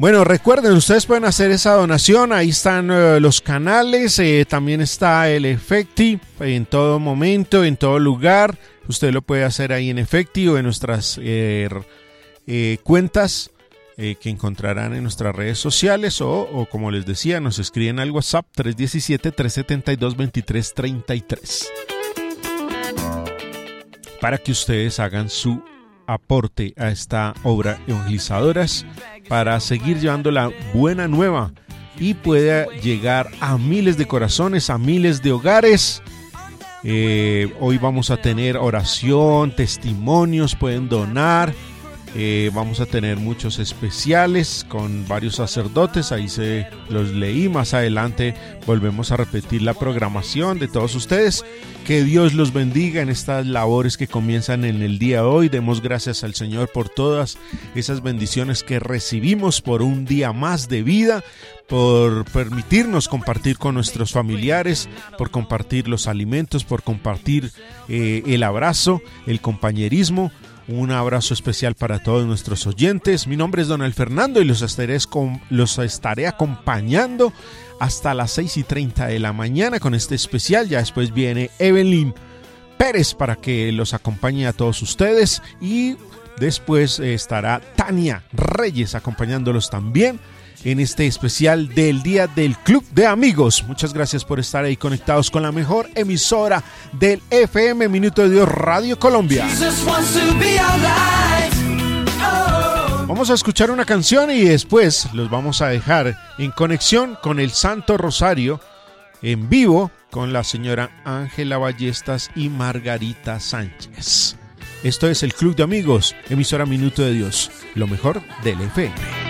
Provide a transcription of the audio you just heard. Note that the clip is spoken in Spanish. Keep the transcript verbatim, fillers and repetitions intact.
Bueno, recuerden, ustedes pueden hacer esa donación, ahí están eh, los canales, eh, también está el Efecti en todo momento, en todo lugar. Usted lo puede hacer ahí en Efecti o en nuestras eh, eh, cuentas eh, que encontrarán en nuestras redes sociales o, o como les decía, nos escriben al WhatsApp tres uno siete, tres siete dos, dos tres tres tres para que ustedes hagan su aporte a esta obra evangelizadoras para seguir llevando la buena nueva y pueda llegar a miles de corazones, a miles de hogares. Eh, hoy vamos a tener oración, testimonios, pueden donar. Eh, vamos a tener muchos especiales con varios sacerdotes, ahí se los leí. Más adelante volvemos a repetir la programación de todos ustedes. Que Dios los bendiga en estas labores que comienzan en el día de hoy. Demos gracias al Señor por todas esas bendiciones que recibimos, por un día más de vida, por permitirnos compartir con nuestros familiares, por compartir los alimentos, por compartir eh, el abrazo, el compañerismo. Un abrazo especial para todos nuestros oyentes. Mi nombre es Donald Fernando y los estaré, los estaré acompañando hasta las seis y treinta de la mañana con este especial. Ya después viene Evelyn Pérez para que los acompañe a todos ustedes. Y después estará Tania Reyes acompañándolos también en este especial del Día del Club de Amigos. Muchas gracias por estar ahí conectados con la mejor emisora del F M, Minuto de Dios Radio Colombia. Vamos a escuchar una canción y después los vamos a dejar en conexión con el Santo Rosario en vivo con la señora Ángela Ballestas y Margarita Sánchez. Esto es el Club de Amigos, emisora Minuto de Dios, lo mejor del F M.